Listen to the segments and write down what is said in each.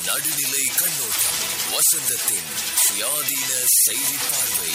நடுநிலை கண்ணோட்டம் வசந்தத்தின் சுயாதீன செய்தி பார்வை.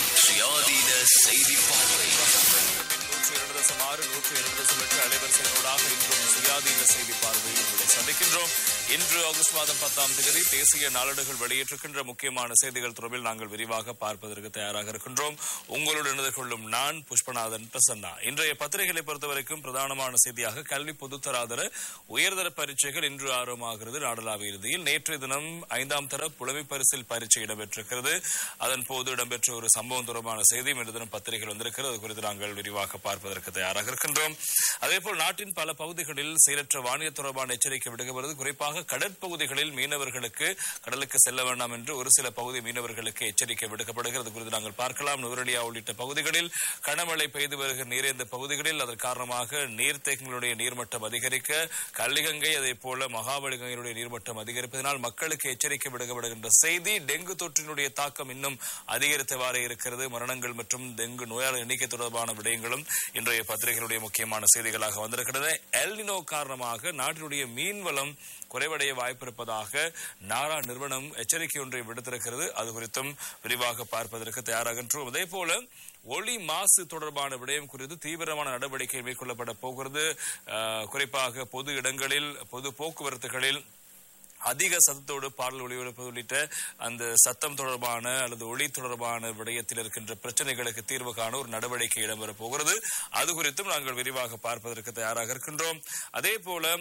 அலைவரிசைகளோடாக இன்றும் சுயாதீன செய்தி பார்வையில் உங்களை சந்திக்கின்றோம். இன்று ஆகஸ்ட் மாதம் 10ஆம் தேதி தேசிய நாளேடுகள் வெளியிட்டிருக்கின்ற முக்கியமான செய்திகள் தொடர்பில் நாங்கள் விரிவாக பார்ப்பதற்கு தயாராக இருக்கின்றோம். உங்களுடன் இணைந்து கொள்ளும் நான் புஷ்பநாதன் பிரசன்னா. இன்றைய பத்திரிகைகளை பொறுத்தவரைக்கும் பிரதானமான செய்தியாக கல்வி பொதுத்தராதர உயர்தர பரீட்சைகள் இன்று ஆரம்பமாகிறது. நாடளாவிய இறுதியில் நேற்றைய தினம் 5ஆம் தர புலமை பரிசில் பரீட்சை இடம்பெற்றிருக்கிறது. அதன் போது இடம்பெற்ற ஒரு சம்பவம் தொடர்பான செய்தி இன்று தினம் பத்திரிகைகள் வந்திருக்கிறது. அது குறித்து நாங்கள் விரிவாக பார்ப்பதற்கு தயாராக இருக்கின்றோம். அதேபோல் நாட்டின் பல பகுதிகளில் செயலற்ற வானிலை தொடர்பான எச்சரிக்கை விடுக்கப்படுவது. குறிப்பாக கடற்பகுதிகளில் மீனவர்களுக்கு கடலுக்கு செல்ல வேண்டாம் என்று ஒரு சில பகுதி மீனவர்களுக்கு எச்சரிக்கை விடுக்கப்படுகிறது. குறித்து நாங்கள் பார்க்கலாம். நுவரெலியா உள்ளிட்ட பகுதிகளில் கனமழை பெய்து வருகிற நீரேந்த பகுதிகளில் அதன் காரணமாக நீர்த்தேக்கங்களுடைய நீர்மட்டம் அதிகரிக்க, கள்ளிகங்கை அதே போல மகாபலிகங்கையுடைய நீர்மட்டம் அதிகரிப்பதனால் மக்களுக்கு எச்சரிக்கை விடுக்கப்படுகின்ற செய்தி. டெங்கு தொற்றினுடைய தாக்கம் இன்னும் அதிகரித்தவாறே இருக்கிறது. மரணங்கள் மற்றும் டெங்கு நோயாளர் எண்ணிக்கை தொடர்பான விடயங்களும் இன்றைய பத்திரிகைகளுடைய முக்கியமான செய்திகளாக வந்திருக்கிறது. எல் நினோ காரணமாக நாட்டினுடைய மீன்வளம் குறைவடைய வாய்ப்பிருப்பதாக நாரா நிறுவனம் எச்சரிக்கை ஒன்றை விடுத்திருக்கிறது. அது குறித்தும் விரிவாக பார்ப்பதற்கு தயாராகின்றோம். அதே போல ஒளி மாசு தொடர்பான விடயம் குறித்து தீவிரமான நடவடிக்கை மேற்கொள்ளப்பட போகிறது. குறிப்பாக பொது இடங்களில் பொது போக்குவரத்துகளில் அதிக சத்தத்தோடு பாடல் ஒளிபரப்பு உள்ளிட்ட அந்த சத்தம் தொடர்பான அல்லது ஒளி தொடர்பான விடயத்தில் இருக்கின்ற பிரச்சனைகளுக்கு தீர்வு காண ஒரு நடவடிக்கை இடம்பெற போகிறது. அது குறித்தும் நாங்கள் விரிவாக பார்ப்பதற்கு தயாராக இருக்கின்றோம். அதே போல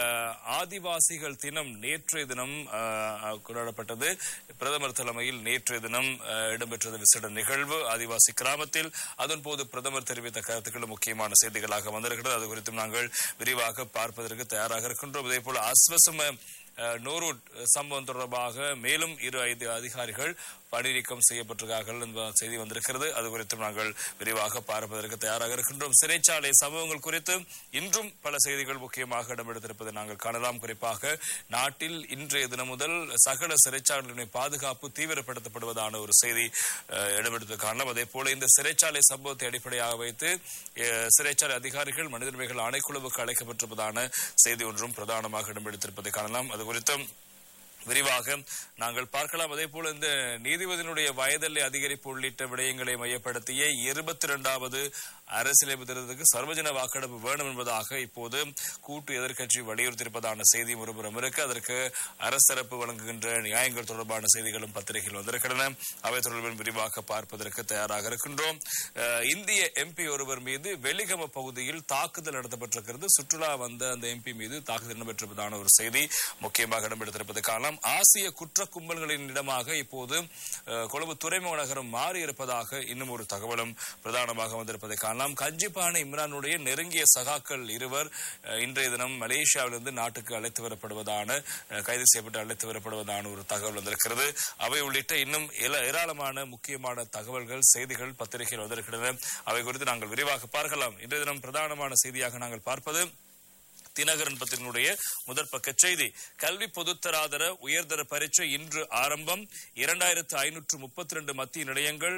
ஆதிவாசிகள் தினம் நேற்றைய தினம் கொண்டாடப்பட்டது. பிரதமர் தலைமையில் நேற்றைய தினம் இடம்பெற்றது விசேட நிகழ்வு ஆதிவாசி கிராமத்தில். அதன் போது பிரதமர் தெரிவித்த கருத்துக்கள் முக்கியமான செய்திகளாக வந்திருக்கிறது. அது குறித்தும் நாங்கள் விரிவாக பார்ப்பதற்கு தயாராக இருக்கின்றோம். அதே போல அஸ்வசம நோரூட் சம்பவம் தொடர்பாக மேலும் 2 அதிகாரிகள் பணிநீக்கம் செய்யப்பட்டிருக்கிறார்கள் என்ற செய்தி வந்திருக்கிறது. அது குறித்தும் நாங்கள் விரிவாக பார்ப்பதற்கு தயாராக இருக்கின்றோம். சிறைச்சாலை சம்பவங்கள் குறித்து இன்றும் பல செய்திகள் முக்கியமாக இடம்பெடுத்திருப்பதை நாங்கள் காணலாம். குறிப்பாக நாட்டில் இன்றைய தினம் முதல் சகல சிறைச்சாலைகளின் பாதுகாப்பு தீவிரப்படுத்தப்படுவதான ஒரு செய்தி இடம்பெடுத்து காணலாம். அதே போல இந்த சிறைச்சாலை சம்பவத்தை அடிப்படையாக வைத்து சிறைச்சாலை அதிகாரிகள் மனித உரிமைகள் ஆணைக்குழுவுக்கு அழைக்கப்பட்டிருப்பதான செய்தி ஒன்றும் பிரதானமாக இடம்பெடுத்திருப்பதை காணலாம். அது குறித்தும் விரிவாக நாங்கள் பார்க்கலாம். அதே போல இந்த நீதிபதியினுடைய வயதெல்லை அதிகரிப்பு உள்ளிட்ட விடயங்களை மையப்படுத்திய 22வது அரசியலமைப்பு திருத்தத்துக்கு சர்வஜன வாக்கெடுப்பு வேணும் என்பதாக இப்போது கூட்டு எதிர்க்கட்சி வலியுறுத்தியிருப்பதான செய்தி ஒருபுறம் இருக்கு. அதற்கு அரசரப்பு வழங்குகின்ற நியாயங்கள் தொடர்பான செய்திகளும் பத்திரிகையில் வந்திருக்கின்றன. அவை தொடர்பில் விரிவாக பார்ப்பதற்கு தயாராக இருக்கின்றோம். இந்திய எம்பி ஒருவர் மீது வெலிகம பகுதியில் தாக்குதல் நடத்தப்பட்டிருக்கிறது. சுற்றுலா வந்த அந்த எம்பி மீது தாக்குதல் இடம்பெற்றிருப்பதான ஒரு செய்தி முக்கியமாக இடம்பெற்றிருப்பது காரணம். ஆசிய குற்ற கும்பல்களின் இடமாக இப்போது கொழும்பு துறைமுக நகரம் மாறியிருப்பதாக இன்னும் ஒரு தகவலும் பிரதானமாக வந்திருப்பதை காணலாம். கஞ்சிபானை இம்ரானுடைய நெருங்கிய சகாக்கள் 2 இன்றைய தினம் மலேசியாவிலிருந்து நாட்டுக்கு அழைத்து வரப்படுவதான கைது செய்யப்பட்டு அழைத்து வரப்படுவதான ஒரு தகவல் வந்திருக்கிறது. அவை உள்ளிட்ட இன்னும் ஏராளமான முக்கியமான தகவல்கள் செய்திகள் பத்திரிகையில் வந்திருக்கின்றன. அவை குறித்து நாங்கள் விரிவாக பார்க்கலாம். இன்றைய தினம் பிரதானமான செய்தியாக நாங்கள் பார்ப்பது தினகரன் பத்திரிகையினுடைய முதற் பக்க செய்தி. கல்வி பொதுத்தராதர உயர்தர பரீட்சை இன்று ஆரம்பம். 2532 மத்திய நிலையங்கள்,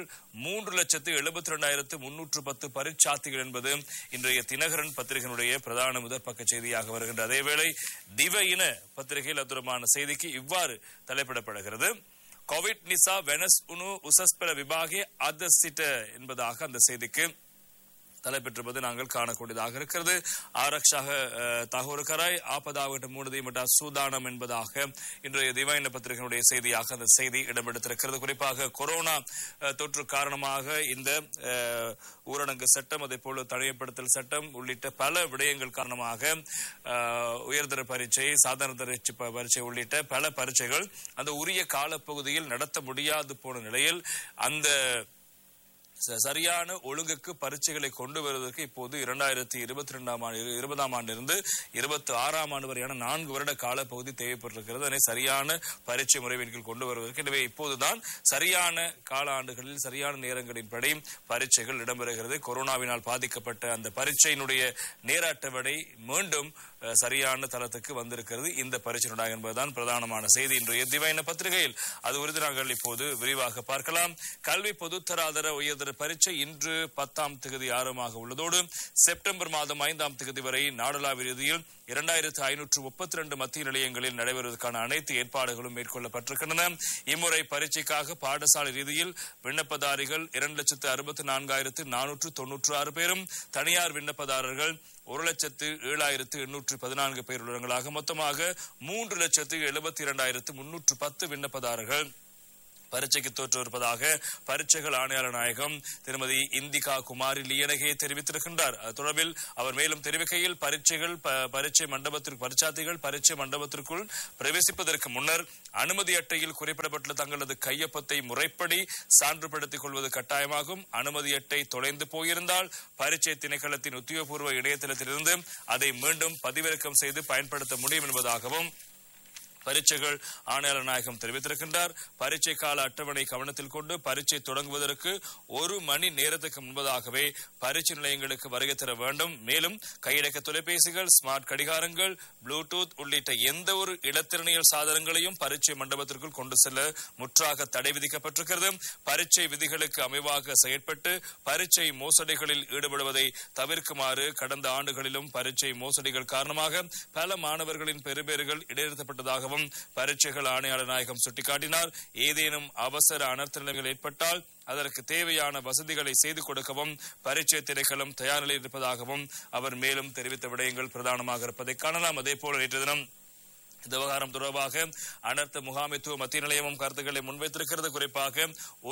3,72,310 பரீட்சார்த்திகள் என்பது இன்றைய தினகரன் பத்திரிகையினுடைய பிரதான முதற் பக்க செய்தியாக வருகின்ற அதேவேளை திவயின பத்திரிகையில் அதுமான செய்திக்கு இவ்வாறு தலைப்பிடப்படுகிறது. கோவிட் நிசா வெனஸ் உனு உசஸ்பெல விபாகே அதசிட்ட என்பதாக அந்த செய்திக்கு தலைப்பெற்றிருப்பது நாங்கள் காணக்கூடியதாக இருக்கிறது. ஆரக்ஷாக தகவல்கராய் ஆபதாவிட்ட மூடுதி மட்டா சூதானம் என்பதாக இன்றைய திவாயின பத்திரிகையினுடைய செய்தியாக அந்த செய்தி இடம்பெடுத்திருக்கிறது. குறிப்பாக கொரோனா தொற்று காரணமாக இந்த ஊரடங்கு சட்டம், அதே போல தனிமைப்படுத்தல் சட்டம் உள்ளிட்ட பல விடயங்கள் காரணமாக உயர்தர பரீட்சை, சாதாரண பரீட்சை உள்ளிட்ட பல பரீட்சைகள் அந்த உரிய காலப்பகுதியில் நடத்த முடியாது போன நிலையில் அந்த சரியான ஒழுங்குக்கு பரீட்சைகளை கொண்டு வருவதற்கு இப்போது 2020ஆம் ஆண்டிலிருந்து 26ஆம் ஆண்டு வரையான 4 வருட காலப்பகுதி தேவைப்பட்டிருக்கிறது. அதனை சரியான பரீட்சை முறையின் கீழ் கொண்டு வருவதற்கு. எனவே இப்போதுதான் சரியான கால ஆண்டுகளில் சரியான நேரங்களின்படி பரீட்சைகள் இடம்பெறுகிறது. கொரோனாவினால் பாதிக்கப்பட்ட அந்த பரீட்சையினுடைய நேர அட்டவணை மீண்டும் சரியான தளத்துக்கு வந்திருக்கிறது இந்த பரீட்சையினூடாக என்பதுதான் பிரதானமான செய்தி. இன்றைய திவைன பத்திரிகையில் அது குறித்து நாங்கள் இப்போது விரிவாக பார்க்கலாம். கல்வி பொதுத்தராதர உயர்தர பரீட்சை இன்று 10ஆம் தேதி ஆரம்பமாக உள்ளதோடு செப்டம்பர் மாதம் 5ஆம் தேதி வரை நாடளாவிய ரீதியில் 2532 மத்திய நிலையங்களில் நடைபெறுவதற்கான அனைத்து ஏற்பாடுகளும் மேற்கொள்ளப்பட்டிருக்கின்றன. இம்முறை பரீட்சைக்காக பாடசாலை ரீதியில் விண்ணப்பதாரிகள் 2,64,496 பேரும் தனியார் விண்ணப்பதாரர்கள் 1,07,814 பேர் உள்ளவர்களாக மொத்தமாக 3,72,310 விண்ணப்பதாரர்கள் பரீட்சைக்கு தோற்றிருப்பதாக பரீட்சைகள் ஆணையாளர் நாயகம் திருமதி இந்திகா குமாரி லியனகே தெரிவித்திருக்கின்றார். தொடர்பில் அவர் மேலும் தெரிவிக்கையில் பரீட்சை மண்டபத்திற்குள் பிரவேசிப்பதற்கு முன்னர் அனுமதி அட்டையில் குறிப்பிடப்பட்டுள்ள தங்களது கையொப்பத்தை முறைப்படி சான்றுபடுத்திக் கொள்வது கட்டாயமாகும். அனுமதி அட்டை தொலைந்து போயிருந்தால் பரீட்சை திணைக்களத்தின் உத்தியோகபூர்வ இணையதளத்திலிருந்து அதை மீண்டும் பதிவிறக்கம் செய்து பயன்படுத்த முடியும் என்பதாகவும் பரீட்சைகள் ஆணையாளர் நாயகம் தெரிவித்திருக்கின்றார். பரீட்சை கால அட்டவணை கவனத்தில் கொண்டு பரீட்சை தொடங்குவதற்கு 1 மணி நேரத்துக்கு முன்பதாகவே பரீட்சை நிலையங்களுக்கு வருகை தர வேண்டும். மேலும் கையடக்க தொலைபேசிகள், ஸ்மார்ட் கடிகாரங்கள், ப்ளூடூத் உள்ளிட்ட எந்த ஒரு இலத்திரனியல் சாதனங்களையும் பரீட்சை மண்டபத்திற்குள் கொண்டு செல்ல முற்றாக தடை விதிக்கப்பட்டிருக்கிறது. பரீட்சை விதிகளுக்கு அமைவாக செயற்பட்டு பரீட்சை மோசடிகளில் ஈடுபடுவதை தவிர்க்குமாறு கடந்த ஆண்டுகளிலும் பரீட்சை மோசடிகள் காரணமாக பல மாணவர்களின் பெறுபேறுகள் இடைநிறுத்தப்பட்டதாக பரீட்சைகள் ஆணையாளர் நாயகம் சுட்டிக்காட்டினார். ஏதேனும் அவசர அனர்த்த நிலைகள் ஏற்பட்டால் அதற்கு தேவையான வசதிகளை செய்து கொடுக்கவும் பரீட்சை திணைக்களம் தயார் நிலையில் இருப்பதாகவும் அவர் மேலும் தெரிவித்த விடயங்கள் பிரதானமாக இருப்பதை காணலாம். அதே போல நேற்று தினம் இந்த விவகாரம் தொடர்பாக அனர்த்த முகாமைத்துவ மத்திய நிலையமும் கருத்துக்களை முன்வைத்திருக்கிறது. குறிப்பாக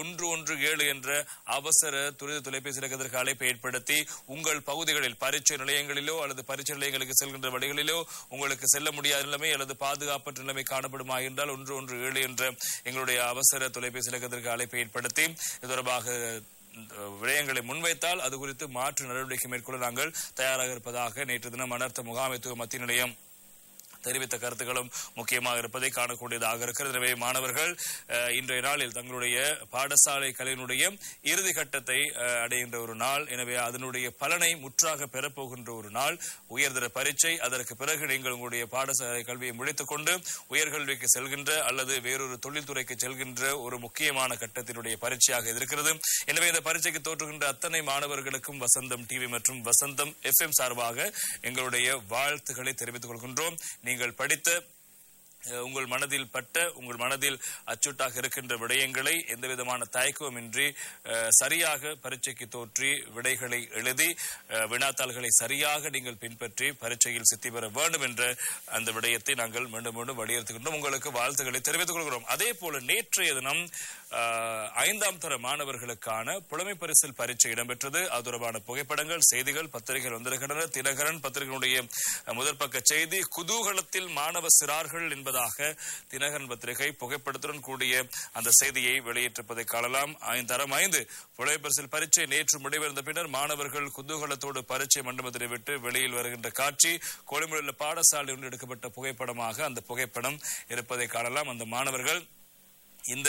117 என்ற அவசர துரித தொலைபேசி இலக்கத்திற்கு அழைப்பை ஏற்படுத்தி உங்கள் பகுதிகளில் பரீட்சை நிலையங்களிலோ அல்லது பரீட்சை நிலையங்களுக்கு செல்கின்ற வழிகளிலோ உங்களுக்கு செல்ல முடியாத நிலைமை அல்லது பாதுகாப்பற்ற நிலைமை காணப்படுமா என்றால் 117 என்ற எங்களுடைய அவசர தொலைபேசி இலக்கத்திற்கு அழைப்பை ஏற்படுத்தி இது தொடர்பாக விடயங்களை முன்வைத்தால் அது குறித்து மாற்று நடவடிக்கை மேற்கொள்ள நாங்கள் தயாராக இருப்பதாக நேற்று தினம் அனர்த்த முகாமைத்துவ மத்திய நிலையம் தெரிவித்த கருத்துக்களும் முக்கியமாக இருப்பதை காணக்கூடியதாக இருக்கிறது. எனவே மாணவர்கள் இன்றைய நாளில் தங்களுடைய பாடசாலை கலையினுடைய இறுதி கட்டத்தை அடைகின்ற ஒரு நாள். எனவே அதனுடைய பலனை முற்றாக பெறப்போகின்ற ஒரு நாள் உயர்தர பரீட்சை. அதற்கு பிறகு நீங்கள் உங்களுடைய பாடசாலை கல்வியை முடித்துக் கொண்டு உயர்கல்விக்கு செல்கின்ற அல்லது வேறொரு தொழில்துறைக்கு செல்கின்ற ஒரு முக்கியமான கட்டத்தினுடைய பரீட்சையாக இருக்கிறது. எனவே இந்த பரீட்சைக்கு தோற்றுகின்ற அத்தனை மாணவர்களுக்கும் வசந்தம் டிவி மற்றும் வசந்தம் FM சார்பாக எங்களுடைய வாழ்த்துக்களை தெரிவித்துக் கொள்கின்றோம். நீங்கள் படித்த உங்கள் மனதில் பட்ட உங்கள் மனதில் அச்சுட்டாக இருக்கின்ற விடயங்களை எந்த விதமான தயக்கமின்றி சரியாக பரீட்சைக்கு தோற்றி விடைகளை எழுதி வினாத்தாள்களை சரியாக நீங்கள் பின்பற்றி பரீட்சையில் சித்தி பெற வேண்டும் என்ற அந்த விடயத்தை நாங்கள் மீண்டும் மீண்டும் வலியுறுத்துகின்றோம். உங்களுக்கு வாழ்த்துக்களை தெரிவித்துக் கொள்கிறோம். அதே போல நேற்றைய தினம் 5ஆம் தர மாணவர்களுக்கான புலமை பரிசில் பரீட்சை இடம்பெற்றது. அது தொடர்பான புகைப்படங்கள் செய்திகள் பத்திரிகைகள் வந்திருக்கின்றன. தினகரன் பத்திரிகையினுடைய முதற்பக்க செய்தி குதூகலத்தில் மாணவ சிறார்கள் என்பதாக தினகரன் பத்திரிகை புகைப்படத்துடன் கூடிய அந்த செய்தியை வெளியிட்டிருப்பதை காணலாம். தரம் 5 புலமை பரிசில் பரீட்சை நேற்று முடிவடைந்த பின்னர் மாணவர்கள் குதூகலத்தோடு பரீட்சை மண்டபத்தை விட்டு வெளியில் வருகின்ற காட்சி கொழும்பில் பாடசாலை ஒன்று எடுக்கப்பட்ட புகைப்படமாக அந்த புகைப்படம் இருப்பதை காணலாம். அந்த மாணவர்கள் இந்த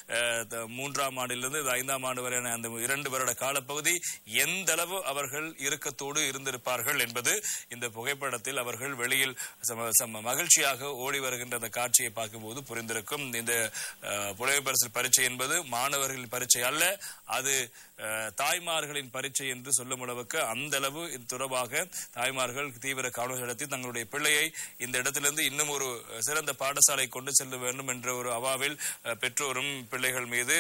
3ஆம் ஆண்டிலிருந்து 5ஆம் ஆண்டு வரையான அந்த 2 வருட காலப்பகுதி எந்த அளவு அவர்கள் இறுக்கத்தோடு இருந்திருப்பார்கள் என்பது இந்த புகைப்படத்தில் அவர்கள் வெளியில் மகிழ்ச்சியாக ஓடி வருகின்ற அந்த காட்சியை பார்க்கும்போது புரிந்திருக்கும். இந்த புலமை பரிசில் பரீட்சை என்பது மாணவர்களின் பரீட்சை அல்ல, அது தாய்மார்களின் பரீட்சை என்று சொல்லும் அளவுக்கு அந்த அளவு இது தொடர்பாக தாய்மார்கள் தீவிர கவனம் செலுத்தி தங்களுடைய பிள்ளையை இந்த இடத்திலிருந்து இன்னும் ஒரு சிறந்த பாடசாலை கொண்டு செல்ல வேண்டும் என்ற ஒரு அவாவில் பெற்றோரும் பிள்ளைகள் மீது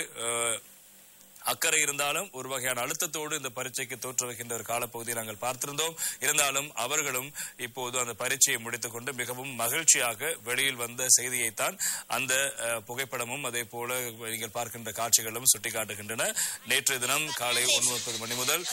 அக்கறை இருந்தாலும் ஒரு வகையான அழுத்தத்தோடு இந்த பரீட்சைக்கு தோற்று வைக்கின்ற ஒரு காலப்பகுதியை நாங்கள் பார்த்திருந்தோம். இருந்தாலும் அவர்களும் இப்போது அந்த பரீட்சையை முடித்துக் கொண்டு மிகவும் மகிழ்ச்சியாக வெளியில் வந்த செய்தியைத்தான் அந்த புகைப்படமும் அதே போல நீங்கள் பார்க்கின்ற காட்சிகளும் சுட்டிக்காட்டுகின்றன. நேற்றைய தினம் காலை 9:30 மணி முதல்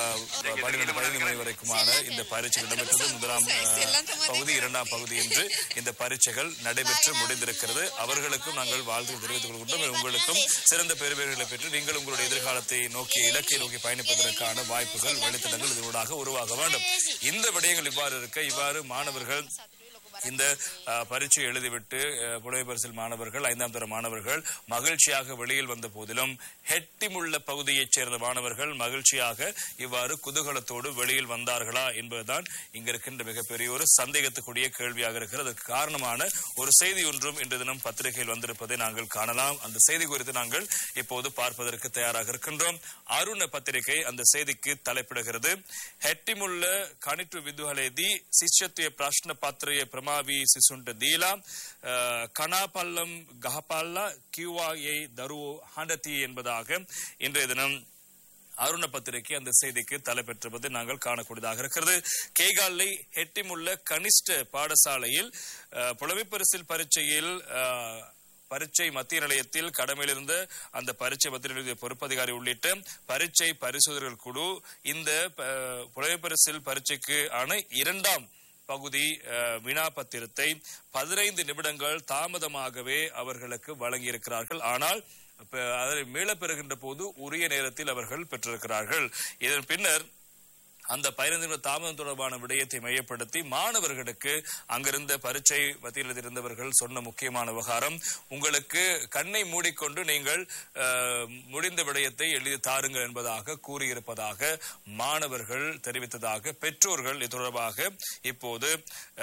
12 மணி வரைக்குமான இந்த பரீட்சை இடம்பெற்றது. 1ஆம் பகுதி 2ஆம் பகுதி என்று இந்த பரீட்சைகள் நடைபெற்று முடிந்திருக்கிறது. அவர்களுக்கும் நாங்கள் வாழ்த்து தெரிவித்துக் கொள்கின்றோம். உங்களுக்கும் சிறந்த பெறுபேறுகளை பெற்று நீங்கள் உங்களுடைய எதிர்காலத்தை நோக்கி இலக்கை நோக்கி பயணிப்பதற்கான வாய்ப்புகள் வழித்தடங்கள் இதனூடாக உருவாக வேண்டும். இந்த விடயங்கள் இவ்வாறு இருக்க இவ்வாறு மாணவர்கள் இந்த பரீட்சை எழுதிவிட்டு புலமை பரிசில் மாணவர்கள் 5ஆம் தர மாணவர்கள் மகிழ்ச்சியாக வெளியில் வந்த போதிலும் ஹெட்டிமுள்ள பகுதியைச் சேர்ந்த மாணவர்கள் மகிழ்ச்சியாக இவ்வாறு குதூகலத்தோடு வெளியில் வந்தார்களா என்பதுதான் இங்க இருக்கின்ற மிகப்பெரிய ஒரு சந்தேகத்துக்குரிய கேள்வியாக இருக்கிறது. அதற்கு காரணமான ஒரு செய்தி ஒன்றும் இன்று தினம் பத்திரிகையில் வந்திருப்பதை நாங்கள் காணலாம். அந்த செய்தி குறித்து நாங்கள் இப்போது பார்ப்பதற்கு தயாராக இருக்கின்றோம். அருண பத்திரிகை அந்த செய்திக்கு தலைப்பிடுகிறது. ஹெட்டிமுள்ள கணிட்டு விதுஹலேதி சிஷ்யத்துவ பிரශ්න පත්‍රයේ ප්‍රමාවී සිසුන්ට දීලා කනාපල්ලම් ගහපල්ලා කිව්වා යයි දරුවෝ හඬති என்பதாக இன்றைய தினம் அருண பத்திரிகை அந்த செய்திக்கு தலைப்பெற்றிருப்பதை நாங்கள் காணக்கூடியதாக இருக்கிறது. கேகாலை ஹெட்டிமுள்ள கனிஷ்ட பாடசாலையில் புலமை பரிசில் பரீட்சையில் பரீட்சை மத்திய நிலையத்தில் கடமையில் இருந்த அந்த பரீட்சை மத்திய நிலைய பொறுப்பதிகாரி உள்ளிட்ட பரீட்சை பரிசோதகர்கள் குழு இந்த புலமை பரிசில் பரீட்சைக்கு ஆன 2ஆம் பகுதி வினாபத்திரத்தை 15 நிமிடங்கள் தாமதமாகவே அவர்களுக்கு வழங்கியிருக்கிறார்கள். ஆனால் அதை மீள பெறுகின்ற போது உரிய நேரத்தில் அவர்கள் பெற்றிருக்கிறார்கள். இதன் பின்னர் அந்த 15 நிமிட தாமதம் தொடர்பான விடயத்தை மையப்படுத்தி மாணவர்களுக்கு அங்கிருந்த பரீட்சை மத்தியில் இருந்தவர்கள் சொன்ன முக்கியமான விவகாரம், உங்களுக்கு கண்ணை மூடிக்கொண்டு நீங்கள் முடிந்த விடயத்தை எழுதி தாருங்கள் என்பதாக கூறியிருப்பதாக மாணவர்கள் தெரிவித்ததாக பெற்றோர்கள் இது தொடர்பாக இப்போது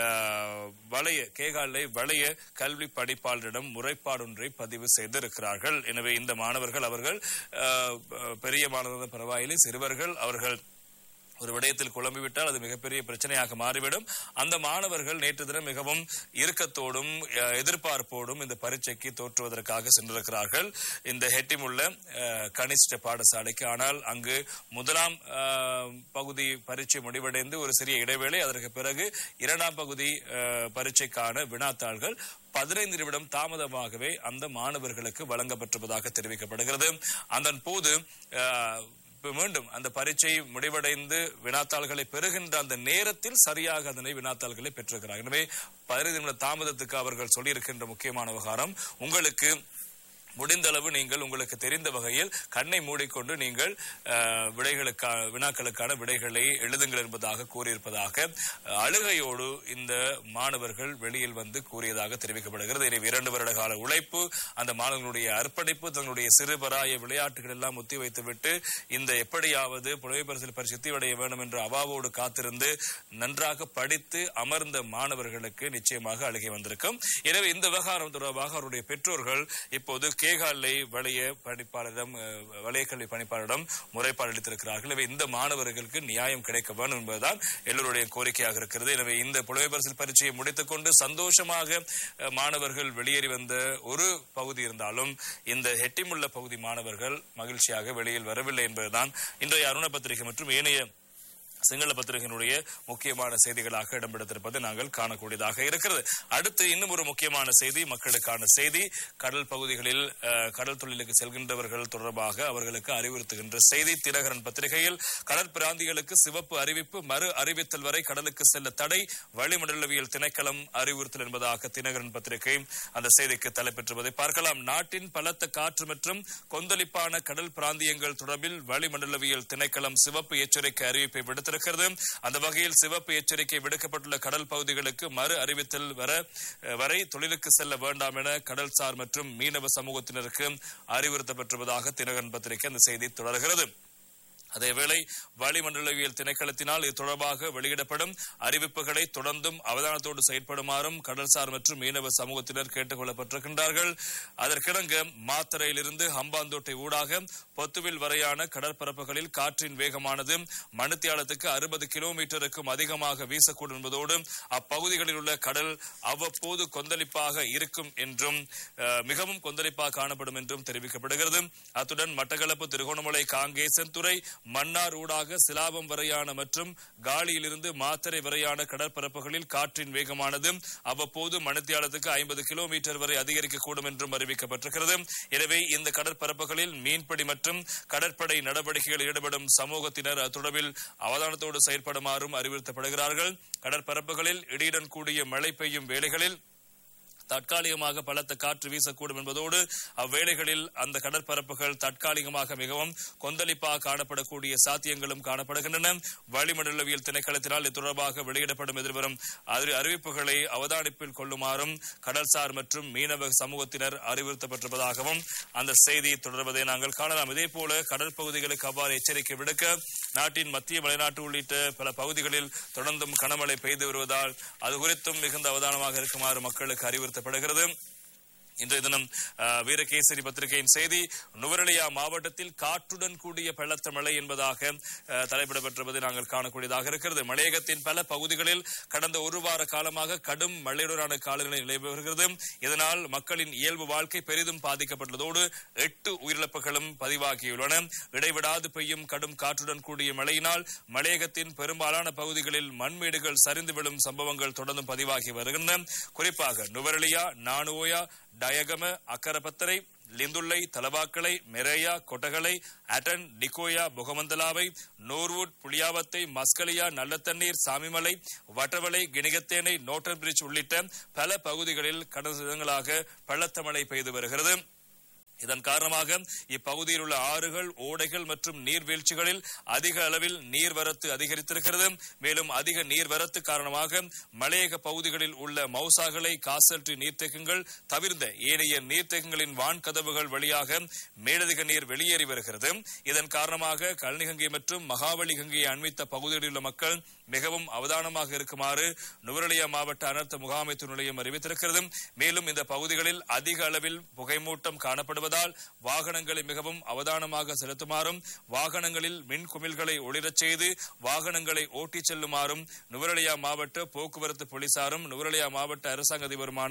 கேகாலை வளைய கல்வி பணிப்பாளரிடம் முறைப்பாடொன்றை பதிவு செய்திருக்கிறார்கள். எனவே இந்த மாணவர்கள் அவர்கள் பெரிய மாணவர்கள் பரவாயில்லை, சிறுவர்கள் அவர்கள் ஒரு விடயத்தில் குழம்பிவிட்டால் அது மிகப்பெரிய பிரச்சனையாக மாறிவிடும். அந்த மாணவர்கள் நேற்று தினம் மிகவும் இறுக்கத்தோடும் எதிர்பார்ப்போடும் இந்த பரீட்சைக்கு தோற்றுவதற்காக சென்றிருக்கிறார்கள் இந்த ஹெட்டிமுள்ள கனிஷ்ட பாடசாலைக்கு. ஆனால் அங்கு 1ஆம் பகுதி பரீட்சை முடிவடைந்து ஒரு சிறிய இடைவேளை, அதற்கு பிறகு 2ஆம் பகுதி பரீட்சைக்கான வினாத்தாள்கள் 15 நிமிடம் தாமதமாகவே அந்த மாணவர்களுக்கு வழங்கப்பட்டிருப்பதாக தெரிவிக்கப்படுகிறது. அதன் போது மீண்டும் அந்த பரீட்சை முடிவடைந்து வினாத்தாள்களை பெறுகின்ற அந்த நேரத்தில் சரியாக அதனை வினாத்தாள்களை பெற்றிருக்கிறார். எனவே 15 நிமிட தாமதத்துக்கு அவர்கள் சொல்லியிருக்கின்ற முக்கியமான விவகாரம், உங்களுக்கு முடிந்தளவு நீங்கள் உங்களுக்கு தெரிந்த வகையில் கண்ணை மூடிக்கொண்டு நீங்கள் வினாக்களுக்கான விடைகளை எழுதுங்கள் என்பதாக கூறியிருப்பதாக அழுகையோடு இந்த மாணவர்கள் வெளியில் வந்து கூறியதாக தெரிவிக்கப்படுகிறது. எனவே 2 வருட கால உழைப்பு, அந்த மாணவர்களுடைய அர்ப்பணிப்பு, தங்களுடைய சிறுபராய விளையாட்டுகள் எல்லாம் ஒத்தி வைத்துவிட்டு இந்த எப்படியாவது புலமை பரிசில் சித்தியடைய வேண்டும் என்று அவாவோடு காத்திருந்து நன்றாக படித்து அமர்ந்த மாணவர்களுக்கு நிச்சயமாக அழுகை வந்திருக்கும். எனவே இந்த விவகாரம் தொடர்பாக அவருடைய பெற்றோர்கள் இப்போது கேகாலை வளைய கல்வி பணிப்பாளரிடம் முறைப்பாடு அளித்திருக்கிறார்கள். எனவே இந்த மாணவர்களுக்கு நியாயம் கிடைக்க வேண்டும் என்பதுதான் எல்லோருடைய கோரிக்கையாக இருக்கிறது. எனவே இந்த புலமை பரிசில் பரீட்சையை முடித்துக் கொண்டு சந்தோஷமாக மாணவர்கள் வெளியேறி வந்த ஒரு பகுதி இருந்தாலும் இந்த ஹெட்டிமுள்ள பகுதி மாணவர்கள் மகிழ்ச்சியாக வெளியில் வரவில்லை என்பதுதான் இன்றைய அருண பத்திரிகை மற்றும் ஏனைய சிங்கள பத்திரிகையினுடைய முக்கியமான செய்திகளாக இடம்பெடுத்திருப்பதை நாங்கள் காணக்கூடியதாக இருக்கிறது. அடுத்து இன்னும் ஒரு முக்கியமான செய்தி, மக்களுக்கான செய்தி. கடல் பகுதிகளில் கடல் தொழிலுக்கு செல்கின்றவர்கள் தொடர்பாக அவர்களுக்கு அறிவுறுத்துகின்ற செய்தி. தினகரன் பத்திரிகையில் கடற்பிராந்திகளுக்கு சிவப்பு அறிவிப்பு, மறு அறிவித்தல் வரை கடலுக்கு செல்ல தடை, வளிமண்டலவியல் திணைக்களம் அறிவுறுத்தல் என்பதாக தினகரன் பத்திரிகை அந்த செய்திக்கு தலைப்பெற்றுவதை பார்க்கலாம். நாட்டின் பலத்த காற்று மற்றும் கொந்தளிப்பான கடல் பிராந்தியங்கள் தொடர்பில் வளிமண்டலவியல் திணைக்களம் சிவப்பு எச்சரிக்கை அறிவிப்பை விடுத்திருக்கிறது. அந்த வகையில் சிவப்பு எச்சரிக்கை விடுக்கப்பட்டுள்ள கடல் பகுதிகளுக்கு மறு அறிவித்தல் வரை தொழிலுக்கு செல்ல வேண்டாம் என கடல்சார் மற்றும் மீனவ சமூகத்தினருக்கு அறிவுறுத்தப்பட்டிருப்பதாக தினகரன் பத்திரிகை அந்த செய்தி தொடர்கிறது. அதேவேளை வளிமண்டலவியல் திணைக்களத்தினால் இது தொடர்பாக வெளியிடப்படும் அறிவிப்புகளை தொடர்ந்தும் அவதானத்தோடு செயற்படுமாறும் கடல்சார் மற்றும் மீனவ சமூகத்தினர் கேட்டுக் கொள்ளப்பட்டிருக்கின்றார்கள். அதற்கிணங்க மாத்தரையிலிருந்து ஹம்பாந்தோட்டை ஊடாக பொத்துவில் வரையான கடற்பரப்புகளில் காற்றின் வேகமானது மணித்தியாலத்துக்கு 60 கிலோமீட்டருக்கும் அதிகமாக வீசக்கூடும் என்பதோடு அப்பகுதிகளில் உள்ள கடல் அவ்வப்போது கொந்தளிப்பாக இருக்கும் என்றும் மிகவும் கொந்தளிப்பாக காணப்படும் என்றும் தெரிவிக்கப்படுகிறது. அத்துடன் மட்டக்களப்பு, திருகோணமலை, காங்கேசன்துறை, மன்னார் ஊடாக சிலாபம் வரையான மற்றும் காலியிலிருந்து மாத்தரை வரையான கடற்பரப்புகளில் காற்றின் வேகமானது அவ்வப்போது மணித்தியாலத்துக்கு 50 கிலோமீட்டர் வரை அதிகரிக்கக்கூடும் என்றும் அறிவிக்கப்பட்டிருக்கிறது. எனவே இந்த கடற்பரப்புகளில் மீன்பிடி மற்றும் கடற்படை நடவடிக்கைகளில் ஈடுபடும் சமூகத்தினர் தொடர்பில் அவதானத்தோடு செயற்படுமாறும் அறிவுறுத்தப்படுகிறார்கள். கடற்பரப்புகளில் இடியுடன் கூடிய மழை பெய்யும் வேளைகளில் தற்காலிகமாக பலத்த காற்று வீசக்கூடும் என்பதோடு அவ்வேளைகளில் அந்த கடற்பரப்புகள் தற்காலிகமாக மிகவும் கொந்தளிப்பாக காணப்படக்கூடிய சாத்தியங்களும் காணப்படுகின்றன. வளிமண்டலவியல் திணைக்களத்தினால் இது தொடர்பாக வெளியிடப்படும் எதிர்வரும் அறிவிப்புகளை அவதானிப்பில் கொள்ளுமாறும் கடல்சார் மற்றும் மீனவ சமூகத்தினர் அறிவுறுத்தப்பட்டிருப்பதாகவும் அந்த செய்தி தொடர்வதை நாங்கள் காணலாம். இதேபோல கடல் பகுதிகளுக்கு அவ்வாறு எச்சரிக்கை விடுக்க நாட்டின் மத்திய மலைநாட்டு உள்ளிட்ட பல பகுதிகளில் தொடர்ந்தும் கனமழை பெய்து வருவதால் அது குறித்தும் மிகுந்த அவதானமாக இருக்குமாறு மக்களுக்கு அறிவுறுத்தப்படுகிறது. இன்றைய தினம் வீரகேசரி பத்திரிகையின் செய்தி, நுவரெலியா மாவட்டத்தில் காற்றுடன் கூடிய பலத்த மழை என்பதாக தலைப்பிடப்பட்டிருப்பதை நாங்கள் காணக்கூடியதாக இருக்கிறது. மலையகத்தின் பல பகுதிகளில் கடந்த ஒரு வார காலமாக கடும் மழையுடனான காலநிலை நிலவி வருகிறது. இதனால் மக்களின் இயல்பு வாழ்க்கை பெரிதும் பாதிக்கப்பட்டுள்ளதோடு 8 உயிரிழப்புகளும் பதிவாகியுள்ளன. இடைவிடாது பெய்யும் கடும் காற்றுடன் கூடிய மழையினால் மலையகத்தின் பெரும்பாலான பகுதிகளில் மண்மேடுகள் சரிந்து விழும் சம்பவங்கள் தொடர்ந்தும் பதிவாகி வருகின்றன. குறிப்பாக Nuwara Eliya, Nanu Oya, Dayagama, அக்கரப்பத்தரை, லிந்துள்ளை, Talawakelle, மெரேயா, Kotagala, attend, Dickoya, முகமந்தலாவை, Norwood, புளியாவத்தை, Maskeliya, நல்லத்தண்ணீர், Swamimalai, Watawala, Ginigathena, Notre bridge உள்ளிட்ட பல பகுதிகளில் கடந்த தினங்களாக பலத்த மழை பெய்து வருகிறது. இதன் காரணமாக இப்பகுதியில் உள்ள ஆறுகள், ஓடைகள் மற்றும் நீர்வீழ்ச்சிகளில் அதிக அளவில் நீர்வரத்து அதிகரித்திருக்கிறது. மேலும் அதிக நீர்வரத்து காரணமாக மலையக பகுதிகளில் உள்ள மௌசாகலை, காசல்டி நீர்த்தேக்கங்கள் தவிர்ந்த ஏனைய நீர்த்தேக்கங்களின் வான்கதவுகள் வழியாக மேலதிக நீர் வெளியேறி வருகிறது. இதன் காரணமாக கல்னிகங்கை மற்றும் மகாவலிகங்கையை அண்மித்த பகுதிகளில் உள்ள மக்கள் மிகவும் அவதானமாக இருக்குமாறு நுவரெலியா மாவட்ட அனர்த்த முகாமைத்துவ நிலையம் அறிவித்திருக்கிறது. மேலும் இந்த பகுதிகளில் அதிக அளவில் புகைமூட்டம் காணப்படுவதால் வாகனங்களை மிகவும் அவதானமாக செலுத்துமாறும் வாகனங்களில் மின் குமிழ்களை ஒளிரச் செய்து வாகனங்களை ஓட்டிச் செல்லுமாறும் நுவரெலியா மாவட்ட போக்குவரத்து போலீசாரும் நுவரெலியா மாவட்ட அரசாங்க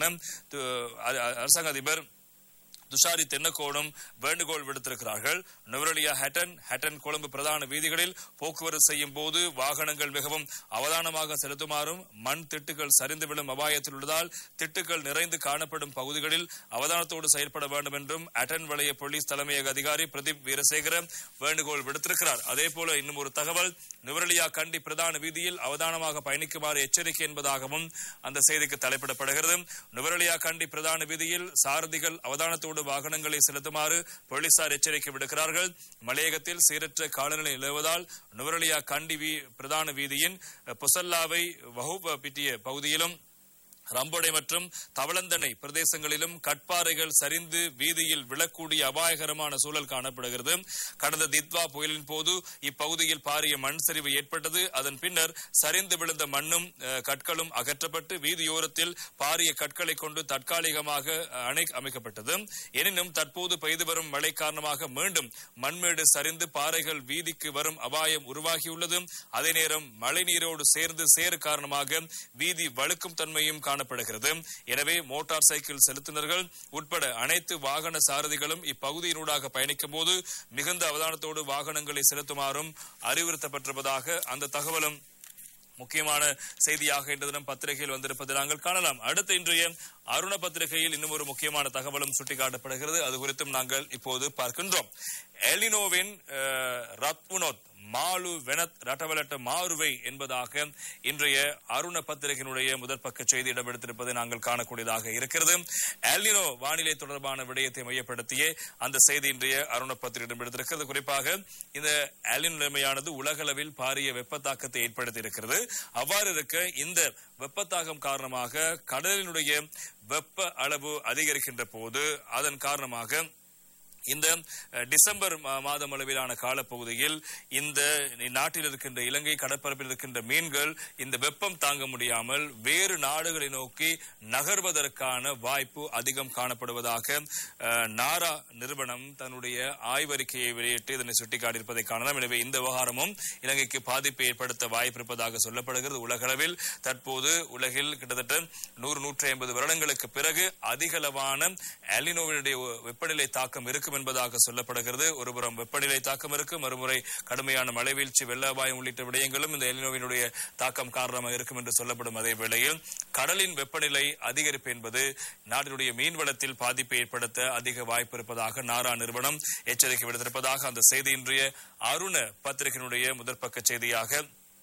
அதிபர் துஷாரி தென்னக்கோடும் வேண்டுகோள் விடுத்திருக்கிறார்கள். நுவரெலியா ஹட்டன் கொழும்பு பிரதான வீதிகளில் போக்குவரத்து செய்யும் போது வாகனங்கள் மிகவும் அவதானமாக செலுத்துமாறும் மண் திட்டுகள் சரிந்து விழும் அபாயத்தில் உள்ளதால் திட்டுகள் நிறைந்து காணப்படும் பகுதிகளில் அவதானத்தோடு செயல்பட வேண்டும் என்றும் அட்டன் வலய போலீஸ் தலைமையக அதிகாரி பிரதீப் வீரசேகர வேண்டுகோள் விடுத்திருக்கிறார். அதே போல இன்னும் ஒரு தகவல், நுவரெலியா கண்டி பிரதான வீதியில் அவதானமாக பயணிக்குமாறு எச்சரிக்கை என்பதாகவும் அந்த செய்திக்கு தலைப்பிடப்படுகிறது. நுவரெலியா கண்டி பிரதான வீதியில் சாரதிகள் அவதானத்தோடு வாகனங்களை செலுத்துமாறு போலீசார் எச்சரிக்கை விடுக்கிறார்கள். மலையகத்தில் சீரற்ற காலநிலை நிலவுவதால் நுவரெலியா கண்டி பிரதான வீதியின் பொசல்லாவை வஹூபிட்டிய பகுதியிலும் ரம்போடை மற்றும் தவளந்தனை பிரதேசங்களிலும் கட்பாறைகள் சரிந்து வீதியில் விழக்கூடிய அபாயகரமான சூழல் காணப்படுகிறது. கடந்த தித்வா புயலின் போது இப்பகுதியில் பாரிய மண் சரிவு ஏற்பட்டது. அதன் பின்னர் சரிந்து விழுந்த மண்ணும் கற்களும் அகற்றப்பட்டு வீதியோரத்தில் பாரிய கற்களை கொண்டு தற்காலிகமாக அணை அமைக்கப்பட்டது. எனினும் தற்போது பெய்து வரும் மழை காரணமாக மீண்டும் மண்மேடு சரிந்து பாறைகள் வீதிக்கு வரும் அபாயம் உருவாகியுள்ளது. அதே நேரம் மழை நீரோடு சேர்ந்து சேறு காரணமாக வீதி வழுக்கும் தன்மையும் காணப்படுகிறது. எனவே மோட்டார் சைக்கிள் செலுத்துனர்கள் உட்பட அனைத்து வாகன சாரதிகளும் இப்பகுதியினூடாக பயணிக்கும் போது மிகுந்த அவதானத்தோடு வாகனங்களை செலுத்துமாறும் அறிவுறுத்தப்பட்டிருப்பதாக அந்த தகவலும் முக்கியமான செய்தியாக இன்று தினம் பத்திரிகையில் வந்திருப்பதை நாங்கள் காணலாம். அடுத்த இன்றைய அருண பத்திரிகையில் இன்னும் ஒரு முக்கியமான தகவலும் சுட்டிக்காட்டப்படுகிறது. அது குறித்தும் நாங்கள் இப்போது பார்க்கின்றோம். எலினோவின் ரத்வுனோத் மாலு வெனத் ரட்டவலட்ட மாறுவை என்பதாக இன்றைய அருண பத்திரிகையினுடைய முதற் பக்க செய்தி இடம்பெடுத்திருப்பதை நாங்கள் காணக்கூடியதாக இருக்கிறது. எல்னினோ வானிலை தொடர்பான விடயத்தை மையப்படுத்தியே அந்த செய்தி இன்றைய அருண பத்திரிகை இடம்பெடுத்திருக்கிறது. குறிப்பாக இந்த எல்னினோ நிலைமையானது உலகளவில் பாரிய வெப்பத்தாக்கத்தை ஏற்படுத்தி இருக்கிறது. அவ்வாறு இருக்க இந்த வெப்பத்தாக்கம் காரணமாக கடலினுடைய வெப்ப அளவு அதிகரிக்கின்ற போது அதன் காரணமாக இந்த டிசம்பர் மாதம் அளவிலான காலப்பகுதியில் இந்த நாட்டில் இருக்கின்ற இலங்கை கடற்பரப்பில் இருக்கின்ற மீன்கள் இந்த வெப்பம் தாங்க முடியாமல் வேறு நாடுகளை நோக்கி நகர்வதற்கான வாய்ப்பு அதிகம் காணப்படுவதாக நாரா நிறுவனம் தன்னுடைய ஆய்வறிக்கையை வெளியிட்டு இதனை சுட்டிக்காட்டியிருப்பதை காணலாம். எனவே இந்த விவகாரமும் இலங்கைக்கு பாதிப்பை ஏற்படுத்த வாய்ப்பு இருப்பதாக சொல்லப்படுகிறது. உலகளவில் தற்போது உலகில் கிட்டத்தட்ட 100-150 வருடங்களுக்கு பிறகு அதிகளவான எல்னினோவினுடைய வெப்பநிலை தாக்கம் இருக்கும் என்பதாக சொல்லப்படுகிறது. ஒருபுறம் வெப்பநிலை தாக்கம் இருக்கும், மறுமுறை கடுமையான மழை வீழ்ச்சி, வெள்ள அபாயம் உள்ளிட்ட விடயங்களும் இந்த எல்னினோவினுடைய தாக்கம் காரணமாக இருக்கும் என்று சொல்லப்படும் அதே வேளையில் கடலின் வெப்பநிலை அதிகரிப்பு என்பது நாட்டினுடைய மீன்வளத்தில் பாதிப்பை ஏற்படுத்த அதிக வாய்ப்பு இருப்பதாக நாரா நிறுவனம் எச்சரிக்கை விடுத்திருப்பதாக அந்த செய்தி இன்றைய அருண பத்திரிகையினுடைய முதற்பக்க செய்தியாக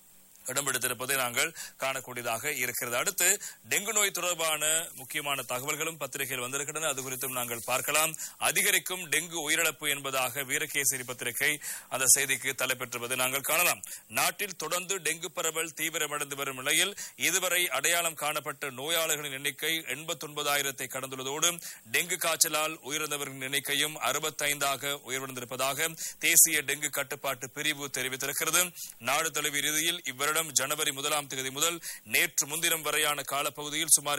இடம்பெடுத்திருப்பதை நாங்கள் காணக்கூடியதாக இருக்கிறது. அடுத்து டெங்கு நோய் தொடர்பான முக்கியமான தகவல்களும் பத்திரிகையில் வந்திருக்கின்றன. அது குறித்தும் நாங்கள் பார்க்கலாம். அதிகரிக்கும் டெங்கு உயிரிழப்பு என்பதாக வீரகேசரி பத்திரிகை அந்த செய்திக்கு தலைப்பெற்றுவது நாங்கள் காணலாம். நாட்டில் தொடர்ந்து டெங்கு பரவல் தீவிரமடைந்து வரும் நிலையில் இதுவரை அடையாளம் காணப்பட்ட நோயாளர்களின் எண்ணிக்கை 89,000 கடந்துள்ளதோடு டெங்கு காய்ச்சலால் உயிரிழந்தவர்களின் எண்ணிக்கையும் 65 உயர்ந்திருப்பதாக தேசிய டெங்கு கட்டுப்பாட்டு பிரிவு தெரிவித்திருக்கிறது. நாடு தழுவிய ரீதியில் இவ்வருடம் ஜனவரி 1ஆம் தேதி முதல் நேற்று முன்தினம் வரையான காலப்பகுதியில் சுமார்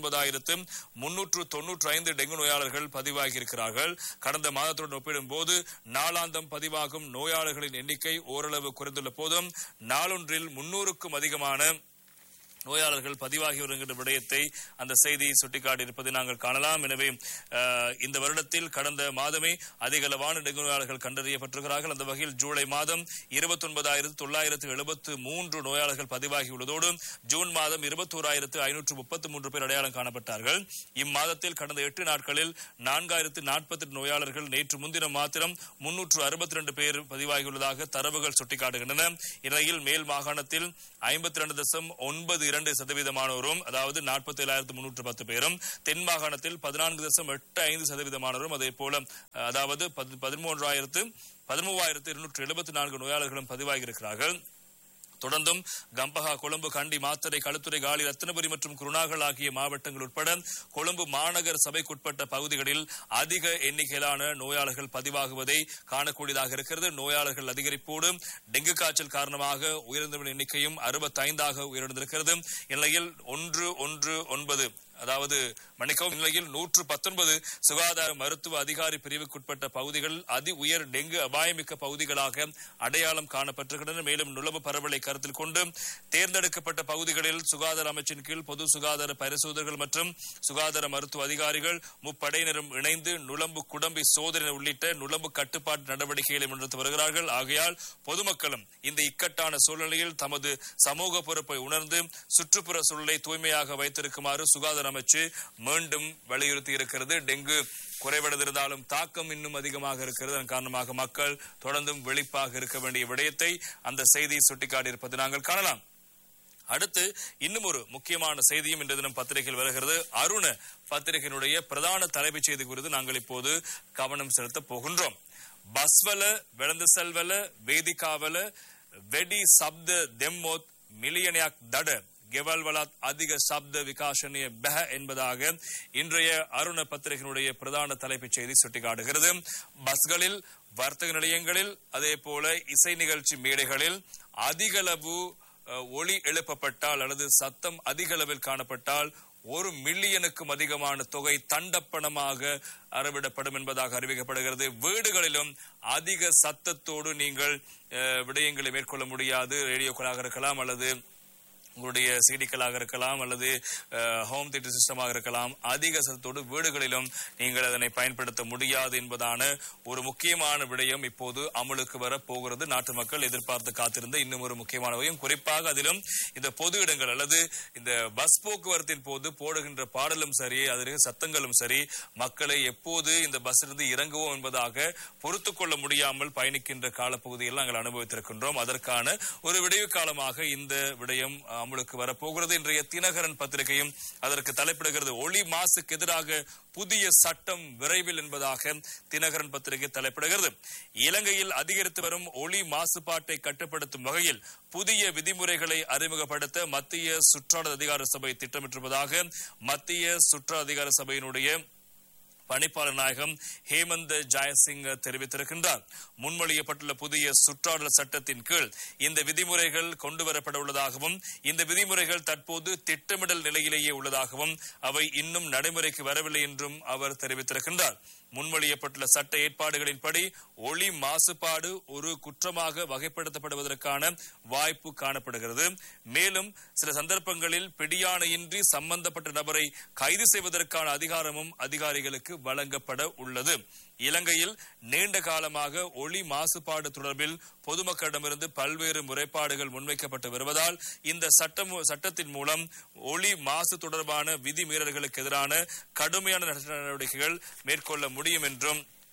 89,395 டெங்கு நோயாளர்கள் பதிவாகியிருக்கிறார்கள். கடந்த மாதத்துடன் ஒப்பிடும்போது நாளாந்தம் பதிவாகும் நோயாளர்களின் எண்ணிக்கை ஓரளவு குறைந்துள்ள போதும் நாளொன்றில் 300க்கும் அதிகமான நோயாளர்கள் பதிவாகி வருகின்ற விடயத்தை அந்த செய்தி சுட்டிக்காட்டியிருப்பதை நாங்கள் காணலாம். எனவே இந்த வருடத்தில் கடந்த மாதமே அதிகளவான டெங்கு நோயாளர்கள் கண்டறியப்பட்டிருக்கிறார்கள். அந்த வகையில் ஜூலை மாதம் 29,973 நோயாளர்கள் பதிவாகியுள்ளதோடு ஜூன் மாதம் 21,533 பேர் அடையாளம் காணப்பட்டார்கள். இம்மாதத்தில் கடந்த 8 நாட்களில் 4,048 நோயாளர்கள், நேற்று முன்தினம் மாத்திரம் 362 பேர் பதிவாகியுள்ளதாக தரவுகள் சுட்டிக்காட்டுகின்றன. இந்நிலையில் மேல் மாகாணத்தில் 52.92% அதாவது 47,310 பேரும், தென் மாகாணத்தில் 14.85% அதே போல அதாவது 13,274 நோயாளர்களும் பதிவாகியிருக்கிறார்கள். தொடர்ந்தும் கம்பஹா, கொழும்பு, கண்டி, மாத்தறை, களுத்துறை, காலி, ரத்தினபுரி மற்றும் குருநாகல் ஆகிய மாவட்டங்கள் உட்பட கொழும்பு மாநகர சபைக்குட்பட்ட பகுதிகளில் அதிக எண்ணிக்கையிலான நோயாளர்கள் பதிவாகுவதை காணக்கூடியதாக இருக்கிறது. நோயாளர்கள் அதிகரிப்போடு டெங்கு காய்ச்சல் காரணமாக உயிரிழந்தவர்களின் எண்ணிக்கையும் 65 உயர்ந்திருக்கிறது. இந்நிலையில் 119 அதாவது நிலையில் 119 சுகாதார மருத்துவ அதிகாரி பிரிவுக்குட்பட்ட பகுதிகள் அதி உயர் டெங்கு அபாயமிக்க பகுதிகளாக அடையாளம் காணப்பட்டிருக்கின்றன. மேலும் நுளம்பு பரவலை கருத்தில் கொண்டு தேர்ந்தெடுக்கப்பட்ட பகுதிகளில் சுகாதார அமைச்சின் கீழ் பொது சுகாதார பரிசோதகர்கள் மற்றும் சுகாதார மருத்துவ அதிகாரிகள் முப்படையினரும் இணைந்து நுளம்பு குடம்பி சோதனை உள்ளிட்ட நுளம்பு கட்டுப்பாட்டு நடவடிக்கைகளை முன்னெடுத்து வருகிறார்கள். ஆகையால் பொதுமக்களும் இந்த இக்கட்டான சூழ்நிலையில் தமது சமூக பொறுப்பை உணர்ந்து சுற்றுப்புற சூழலை தூய்மையாக வைத்திருக்குமாறு சுகாதார அமைச்சு மீண்டும் வலியுறுத்தி இருக்கிறது. டெங்கு குறைவடைந்திருந்தாலும் தாக்கம் இன்னும் அதிகமாக இருக்கிறது. அதன் காரணமாக மக்கள் தொடர்ந்தும் விழிப்பாக இருக்க வேண்டிய விடயத்தை அந்த செய்தி சுட்டிக்காட்டியிருப்பதை நாங்கள் காணலாம். அடுத்து இன்னும் ஒரு முக்கியமான செய்தியும் இன்று தினம் பத்திரிகையில் வருகிறது. அருண பத்திரிகையினுடைய பிரதான தலைப்புச் செய்தி குறித்து நாங்கள் இப்போது கவனம் செலுத்த போகின்றோம். பஸ்வல வெளந்து செல்வல வேதிகாவல வெடி சப்த தெம்மோத் மில்லியனයක් දඩ ගෙවල්වලත් அதிக சப்த விகாசனிய பெஹ என்பதாக இன்றைய அருண பத்திரிகையினுடைய பிரதான தலைப்புச் செய்தி சுட்டிக்காட்டுகிறது. பஸ்களில், வர்த்தக நிலையங்களில், அதே போல இசை நிகழ்ச்சி மேடைகளில் அதிகளவு ஒளி எழுப்பப்பட்டால் அல்லது சத்தம் அதிக அளவில் காணப்பட்டால் 1 மில்லியனுக்கும் அதிகமான தொகை தண்டப்பணமாக அறவிடப்படும் என்பதாக அறிவிக்கப்படுகிறது. வீடுகளிலும் அதிக சத்தத்தோடு நீங்கள் விடயங்களை மேற்கொள்ள முடியாது. ரேடியோக்களாக இருக்கலாம் அல்லது உங்களுடைய சிடிக்களாக இருக்கலாம் அல்லது ஹோம் தியேட்டர் சிஸ்டமாக இருக்கலாம். அதிக சத்தத்தோடு வீடுகளிலும் நீங்கள் அதனை பயன்படுத்த முடியாது என்பதான ஒரு முக்கியமான விடயம் இப்போது அமலுக்கு வர போகிறது. நாட்டு மக்கள் எதிர்பார்த்து காத்திருந்த இன்னும் ஒரு முக்கியமான விடயம், குறிப்பாக அதிலும் இந்த பொது இடங்கள் அல்லது இந்த பஸ் போக்குவரத்தின் போது போடுகின்ற பாடலும் சரி, அதில் சத்தங்களும் சரி, மக்களை எப்போது இந்த பஸ்ஸிலிருந்து இறங்குவோம் என்பதாக பொறுத்துக் கொள்ள முடியாமல் பயணிக்கின்ற காலப்பகுதியில் நாங்கள் அனுபவித்திருக்கின்றோம். அதற்கான ஒரு விடைவு காலமாக இந்த விடயம் அமலுக்கு வரப்போகிறது. இன்றைய தினகரன் பத்திரிகையும் அதற்கு தலைப்பிடுகிறது. ஒளி மாசுக்கு எதிராக புதிய சட்டம் விரைவில் என்பதாக தினகரன் பத்திரிகை தலைப்பிடுகிறது. இலங்கையில் அதிகரித்து வரும் ஒளி மாசுபாட்டை கட்டுப்படுத்தும் வகையில் புதிய விதிமுறைகளை அறிமுகப்படுத்த மத்திய சுற்றாடல் அதிகார சபை திட்டமிட்டிருப்பதாக மத்திய சுற்றாடல் அதிகார சபையினுடைய பணிப்பாளர் நாயகம் ஹேமந்த் ஜெயசிங் தெரிவித்திருக்கின்றார். முன்மொழியப்பட்டுள்ள புதிய சுற்றாடல் சட்டத்தின் கீழ் இந்த விதிமுறைகள் கொண்டுவரப்பட உள்ளதாகவும் இந்த விதிமுறைகள் தற்போது திட்டமிடல் நிலையிலேயே உள்ளதாகவும் அவை இன்னும் நடைமுறைக்கு வரவில்லை என்றும் அவர் தெரிவித்திருக்கின்றார். முன்மொழியப்பட்டுள்ள சட்ட ஏற்பாடுகளின்படி ஒளி மாசுபாடு ஒரு குற்றமாக வகைப்படுத்தப்படுவதற்கான வாய்ப்பு காணப்படுகிறது. மேலும் சில சந்தர்ப்பங்களில் பிடியாணையின்றி சம்பந்தப்பட்ட நபரை கைது செய்வதற்கான அதிகாரமும் அதிகாரிகளுக்கு வழங்கப்பட உள்ளது. இலங்கையில் நீண்ட காலமாக ஒளி மாசுபாடு தொடர்பில் பொதுமக்களிடமிருந்து பல்வேறு முறைப்பாடுகள் முன்வைக்கப்பட்டு வருவதால் இந்த சட்டத்தின் மூலம் ஒளி மாசு தொடர்பான விதிமீறல்களுக்கு எதிரான கடுமையான நடவடிக்கைகள் மேற்கொள்ள முடியும் என்றும்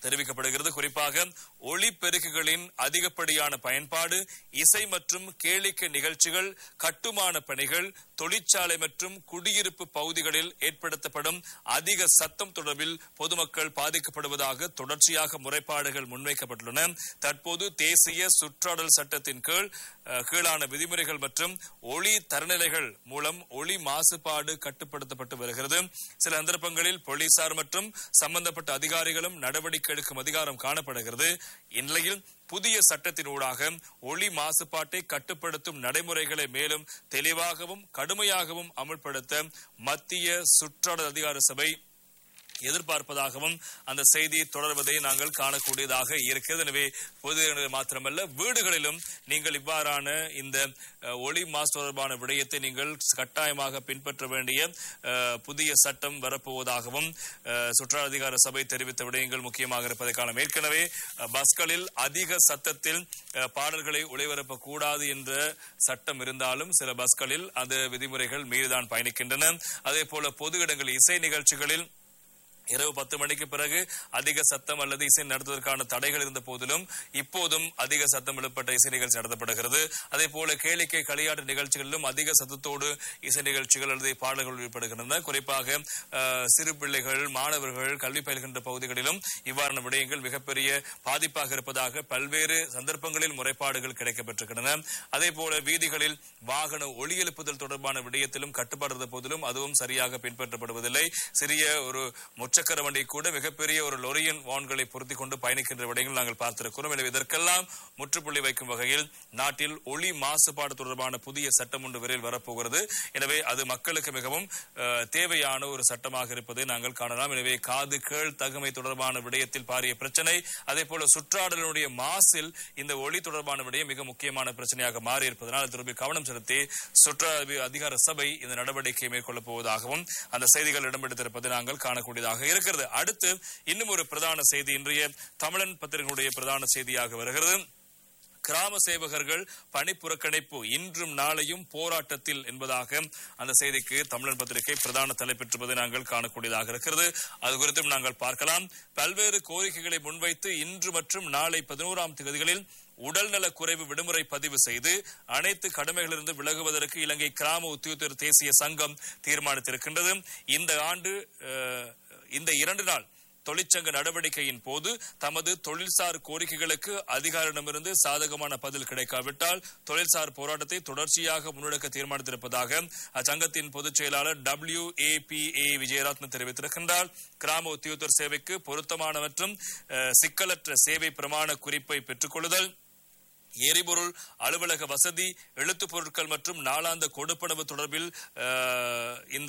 தெரிவிக்கப்படுகிறது. குறிப்பாக ஒளிப்பெருக்குகளின் அதிகப்படியான பயன்பாடு, இசை மற்றும் கேளிக்கை நிகழ்ச்சிகள், கட்டுமான பணிகள், தொழிற்சாலை மற்றும் குடியிருப்பு பகுதிகளில் ஏற்படுத்தப்படும் அதிக சத்தம் தொடர்பில் பொதுமக்கள் பாதிக்கப்படுவதாக தொடர்ச்சியாக முறைப்பாடுகள் முன்வைக்கப்பட்டுள்ளன. தற்போது தேசிய சுற்றாடல் சட்டத்தின் கீழான விதிமுறைகள் மற்றும் ஒளி தரநிலைகள் மூலம் ஒளி மாசுபாடு கட்டுப்படுத்தப்பட்டு வருகிறது. சில சந்தர்ப்பங்களில் போலீசார் மற்றும் சம்பந்தப்பட்ட அதிகாரிகளும் நடவடிக்கை எடுக்கும் அதிகாரம் காணப்படுகிறது. இந்நிலையில் புதிய சட்டத்தினூடாக ஒளி மாசுபாட்டை கட்டுப்படுத்தும் நடைமுறைகளை மேலும் தெளிவாகவும் கடுமையாகவும் அமல்படுத்த மத்திய சுற்றாடல் அதிகார சபை எதிர்பார்ப்பதாகவும் அந்த செய்தி தொடர்வதை நாங்கள் காணக்கூடியதாக இருக்கிறது. எனவே பொது மாத்திரமல்ல, வீடுகளிலும் நீங்கள் இவ்வாறான இந்த ஒளி மாசு தொடர்பான விடயத்தை நீங்கள் கட்டாயமாக பின்பற்ற வேண்டிய புதிய சட்டம் வரப்போவதாகவும் சுற்றாடல் அதிகார சபை தெரிவித்த விடயங்கள் முக்கியமாக இருப்பதை காணலாம். ஏற்கனவே பஸ்களில் அதிக சத்தத்தில் பாடல்களை ஒளிபரப்பக்கூடாது என்ற சட்டம் இருந்தாலும் சில பஸ்களில் அந்த விதிமுறைகள் மீதுதான் பயணிக்கின்றன. அதே போல பொது இடங்களில் இசை நிகழ்ச்சிகளில் இரவு 10 மணிக்கு பிறகு அதிக சத்தம் அல்லது இசை நடத்துவதற்கான தடைகள் இருந்த போதிலும் இப்போதும் அதிக சத்தம் எழுப்பப்பட்ட இசை நிகழ்ச்சி நடத்தப்படுகிறது. அதே போல கேளிக்கை களியாட்டு நிகழ்ச்சிகளிலும் அதிக சத்தத்தோடு இசை நிகழ்ச்சிகள் அல்லது பாடல்கள் வெளிப்படுகின்றன. குறிப்பாக சிறு பிள்ளைகள், மாணவர்கள் கல்வி பயில்கின்ற பகுதிகளிலும் இவ்வாறான விடயங்கள் மிகப்பெரிய பாதிப்பாக இருப்பதாக பல்வேறு சந்தர்ப்பங்களில் முறைப்பாடுகள் கிடைக்கப்பட்டிருக்கின்றன. அதே போல வீதிகளில் வாகன ஒளி எழுப்புதல் தொடர்பான விடயத்திலும் கட்டுப்பாடு இருந்த போதிலும் அதுவும் சரியாக பின்பற்றப்படுவதில்லை. சிறிய ஒரு முச்சக்கர வண்டி கூட மிகப்பெரிய ஒரு லொரியன் வான்களை பொருத்திக் கொண்டு பயணிக்கின்ற விடயங்கள் நாங்கள் பார்த்திருக்கிறோம். எனவே இதற்கெல்லாம் முற்றுப்புள்ளி வைக்கும் வகையில் நாட்டில் ஒளி மாசுபாடு தொடர்பான புதிய சட்டம் ஒன்று விரைவில் வரப்போகிறது. எனவே அது மக்களுக்கு மிகவும் தேவையான ஒரு சட்டமாக இருப்பதை நாங்கள் காணலாம். எனவே காது கேள் தகமை தொடர்பான விடயத்தில் பாரிய பிரச்சனை, அதே போல சுற்றாடலுடைய மாசில் இந்த ஒளி தொடர்பான விடயம் மிக முக்கியமான பிரச்சனையாக மாறி இருப்பதனால் திரும்பி கவனம் செலுத்தி சுற்றாடல் அதிகார சபை இந்த நடவடிக்கையை மேற்கொள்ளப் போவதாகவும் அந்த செய்திகள் இடம்பெடுத்திருப்பதை நாங்கள் காணக்கூடியதாக இருக்கிறது. அடுத்து இன்னும் ஒரு பிரதான செய்தி இன்றைய தமிழன் பத்திரிகையுடைய பிரதான செய்தியாக வருகிறது. கிராம சேவகர்கள் பணி புறக்கணிப்பு, இன்றும் நாளையும் போராட்டத்தில் என்பதாக அந்த செய்திக்கு தமிழன் பத்திரிகை பிரதான தலைப்பெற்றிருப்பதை நாங்கள் காணக்கூடியதாக இருக்கிறது. அது குறித்தும் நாங்கள் பார்க்கலாம். பல்வேறு கோரிக்கைகளை முன்வைத்து இன்று மற்றும் நாளை 11ஆம் தேதிகளில் உடல்நல குறைவு விடுமுறை பதிவு செய்து அனைத்து கடமைகளிலிருந்து விலகுவதற்கு இலங்கை கிராம உத்தியோகத்தர் தேசிய சங்கம் தீர்மானித்திருக்கின்றது. இந்த 2 நாள் தொழிற்சங்க நடவடிக்கையின் போது தமது தொழில்சார் கோரிக்கைகளுக்கு அதிகாரிடமிருந்து சாதகமான பதில் கிடைக்காவிட்டால் தொழில்சார் போராட்டத்தை தொடர்ச்சியாக முன்னெடுக்க தீர்மானித்திருப்பதாக அச்சங்கத்தின் பொதுச் செயலாளர் WAPA விஜயரத்ன தெரிவித்திருக்கின்றார். கிராம உத்தியோகத்தர் சேவைக்கு பொருத்தமான மற்றும் சிக்கலற்ற சேவை பிரமாண குறிப்பை பெற்றுக் கொள்ளுதல், எரிபொருள், அலுவலக வசதி, எழுத்து பொருட்கள் மற்றும் நாளாந்த கொடுப்பனவு தொடர்பில் இந்த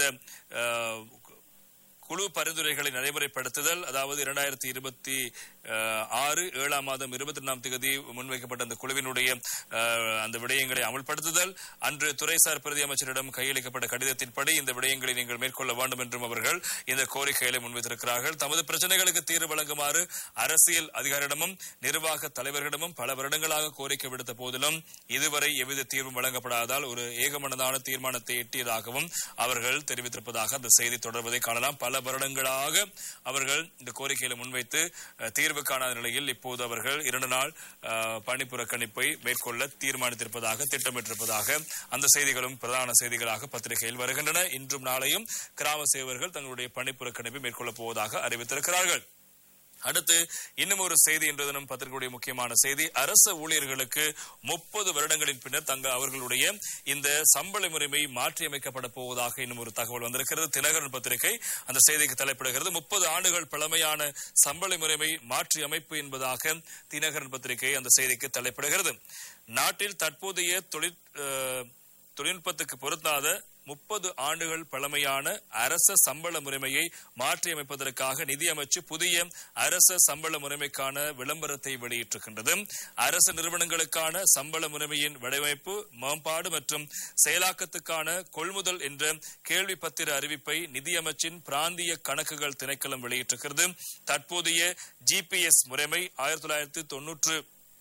குழு பரிந்துரைகளை நடைமுறைப்படுத்துதல், அதாவது 2026 7ஆம் மாதம் 22ஆம் தேதி முன்வைக்கப்பட்ட அந்த குழுவினுடைய அந்த விடயங்களை அமல்படுத்துதல், அன்று துறைசார் பிரதி அமைச்சரிடம் கையளிக்கப்பட்ட கடிதத்தின்படி இந்த விடயங்களை நீங்கள் மேற்கொள்ள வேண்டும் என்றும் அவர்கள் இந்த கோரிக்கைகளை முன்வைத்திருக்கிறார்கள். தமது பிரச்சனைகளுக்கு தீர்வு வழங்குமாறு அரசியல் அதிகாரிடமும் நிர்வாக தலைவர்களிடமும் பல வருடங்களாக கோரிக்கை விடுத்த போதிலும் இதுவரை எவ்வித தீர்வும் வழங்கப்படாததால் ஒரு ஏகமனதான தீர்மானத்தை எட்டியதாகவும் அவர்கள் தெரிவித்திருப்பதாக அந்த செய்தி தொடர்வதை காணலாம். பல வருடங்களாக அவர்கள் இந்த கோரிக்கைகளை முன்வைத்து தீர்வு காணாத நிலையில் இப்போது அவர்கள் 2 நாள் பணி புறக்கணிப்பை மேற்கொள்ள தீர்மானித்திருப்பதாக திட்டமிட்டிருப்பதாக அந்த செய்திகளும் பிரதான செய்திகளாக பத்திரிகையில் வருகின்றன. இன்றும் நாளையும் கிராம சேவர்கள் தங்களுடைய பணி புறக்கணிப்பை மேற்கொள்ளப் போவதாக அறிவித்திருக்கிறார்கள். அடுத்து இன்னும் ஒரு செய்தி இன்று தினம் பத்திரிகையுடைய முக்கியமான செய்தி. அரசு ஊழியர்களுக்கு 30 வருடங்களின் பின்னர் அவர்களுடைய இந்த சம்பள முறைமை மாற்றியமைக்கப்பட போவதாக இன்னும் ஒரு தகவல் வந்திருக்கிறது. தினகரன் பத்திரிகை அந்த செய்திக்கு தலைப்பிடுகிறது. 30 ஆண்டுகள் பழமையான சம்பள முறைமை மாற்றி அமைப்பு என்பதாக தினகரன் பத்திரிகை அந்த செய்திக்கு தலைப்பிடுகிறது. நாட்டில் தற்போதைய தொழில்நுட்பத்துக்கு பொருத்தாத 30 ஆண்டுகள் பழமையான அரச சம்பள முறைமையை மாற்றியமைப்பதற்காக நிதியமைச்சு புதிய அரச சம்பள முறைமைக்கான விளம்பரத்தை வெளியிட்டிருக்கின்றது. அரசு நிறுவனங்களுக்கான சம்பள முறைமையின் வடிவமைப்பு, மேம்பாடு மற்றும் செயலாக்கத்துக்கான கொள்முதல் என்ற கேள்வி பத்திர அறிவிப்பை நிதியமைச்சின் பிராந்திய கணக்குகள் திணைக்களம் வெளியிட்டிருக்கிறது. தற்போதைய GPS முறைமை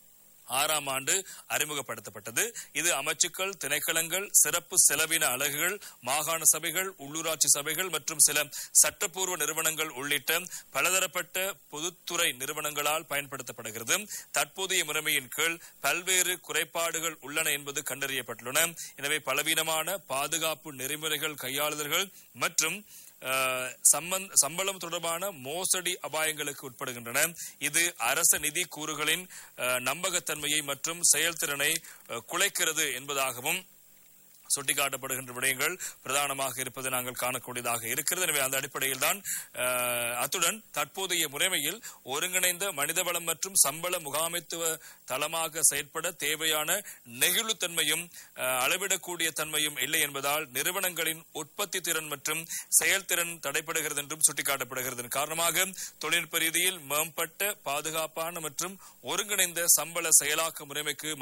6ஆம் ஆண்டு அறிமுகப்படுத்தப்பட்டது. இது அமைச்சுக்கள், திணைக்களங்கள், சிறப்பு செலவின அலகுகள், மாகாண சபைகள், உள்ளூராட்சி சபைகள் மற்றும் சில சட்டப்பூர்வ நிறுவனங்கள் உள்ளிட்ட பலதரப்பட்ட பொதுத்துறை நிறுவனங்களால் பயன்படுத்தப்படுகிறது. தற்போதைய முறைமையின் கீழ் பல்வேறு குறைபாடுகள் உள்ளன என்பது கண்டறியப்பட்டுள்ளன. எனவே பலவீனமான பாதுகாப்பு நெறிமுறைகள் கையாளுதல்கள் மற்றும் சம்பளம் தொடர்பான மோசடி அபாயங்களுக்கு உட்படுகின்றன. இது அரச நிதி கூறுகளின் நம்பகத்தன்மையை மற்றும் செயல்திறனை குலைக்கிறது என்பதாகவும் சுட்டிக்காட்டப்படுகின்ற விடயங்கள் பிரதானமாக இருப்பதை நாங்கள் காணக்கூடியதாக இருக்கிறது. எனவே அந்த அடிப்படையில் தான் அத்துடன் தற்போதைய முறைமையில் ஒருங்கிணைந்த மனிதவளம் மற்றும் சம்பள முகாமைத்துவ தளமாக செயற்பட தேவையான நெகிழ்வுத்தன்மையும் அளவிடக்கூடிய தன்மையும் இல்லை என்பதால் நிறுவனங்களின் உற்பத்தி திறன் மற்றும் செயல்திறன் தடைபடுகிறது என்றும் சுட்டிக்காட்டப்படுகிறது. காரணமாக தொழில்நுட்ப ரீதியில் மேம்பட்ட பாதுகாப்பான மற்றும் ஒருங்கிணைந்த சம்பள செயலாக்க முறைமைக்கு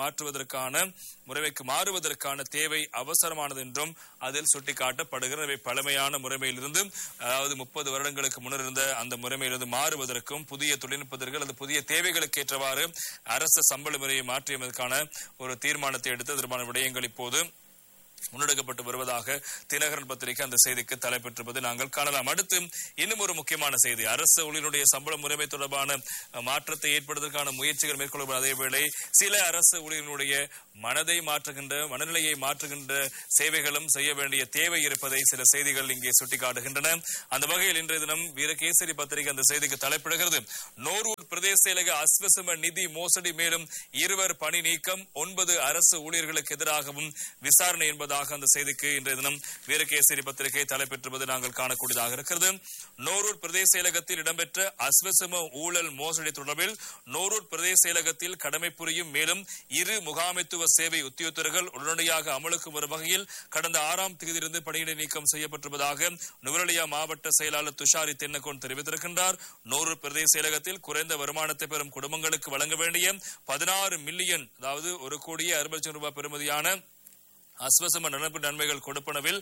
மாறுவதற்கான தேவை அவசரமானது என்றும் அதில் சுட்டிக்காட்டப்படுகிறது. பழமையான முறைமையிலிருந்து அதாவது 30 வருடங்களுக்கு முன்னர் இருந்த அந்த முறைமையிலிருந்து மாறுவதற்கும் புதிய தொழில்நுட்பத்திற்கு அல்லது புதிய தேவைகளுக்கு ஏற்றவாறு அரசு சம்பள முறையை மாற்றியதற்கான ஒரு தீர்மானத்தை எடுத்து அதற்கான விடயங்கள் இப்போது முன்னெடுக்கப்பட்டு வருவதாக தினகரன் பத்திரிகை அந்த செய்திக்கு தலைப்பெற்றிருப்பதை நாங்கள் காணலாம். அடுத்து இன்னும் ஒரு முக்கியமான செய்தி, அரசு ஊழியருடைய சம்பள முறைமை தொடர்பான மாற்றத்தை ஏற்படுவதற்கான முயற்சிகள் மேற்கொள்ளப்படும் அதேவேளை சில அரசு ஊழியர்களுடைய மனநிலையை மாற்றுகின்ற சேவைகளும் செய்ய வேண்டிய தேவை இருப்பதை சில செய்திகள் இங்கே சுட்டிக்காட்டுகின்றன. அந்த வகையில் இன்றைய தினம் வீரகேசரி பத்திரிகை அந்த செய்திக்கு தலைப்பிடுகிறது. நோரூர் பிரதேச செயலக அஸ்வசம நிதி மோசடி, மேலும் 2 பணி நீக்கம், 9 அரசு ஊழியர்களுக்கு எதிராகவும் விசாரணை என்பதாக அந்த செய்திக்கு இன்றைய தினம் வீரகேசரி பத்திரிகை தலைப்பெற்றுவது நாங்கள் காணக்கூடியதாக இருக்கிறது. நோரூர் பிரதேச செயலகத்தில் இடம்பெற்ற அஸ்வசம ஊழல் மோசடி தொடர்பில் நோரூர் பிரதேச செயலகத்தில் கடமை புரியும் மேலும் 2 முகாமைத்துவ சேவை உத்தியோகத்தர்கள் உடனடியாக அமலுக்கு வரும் வகையில் கடந்த 6ஆம் தேதியிலிருந்து பணியிடை நீக்கம் செய்யப்பட்டிருப்பதாக நுவரெலியா மாவட்ட செயலாளர் துஷாரி தென்னகோன் தெரிவித்திருக்கின்றார். நோரூர் பிரதேச செயலகத்தில் குறைந்த வருமானத்தை பெறும் குடும்பங்களுக்கு வழங்க வேண்டிய 16 மில்லியன் அதாவது 1,60,00,000 ரூபாய் பெறுமதியான அஸ்வசம நன்மைகள் கொடுப்பனவில்